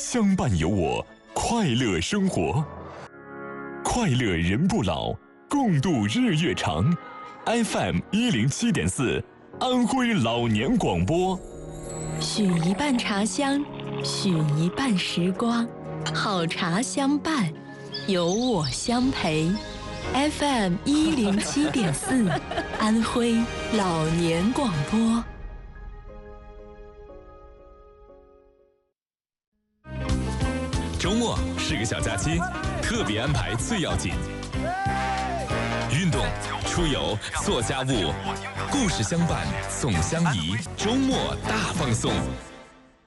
相伴有我，快乐生活。快乐人不老，共度日月长。FM107.4，安徽老年广播。 许一半茶香，许一半时光，好茶相伴，有我相陪。FM107.4，安徽老年广播。 周末是个小假期，特别安排最要紧。运动、出游、做家务，故事相伴，总相宜。周末大放送。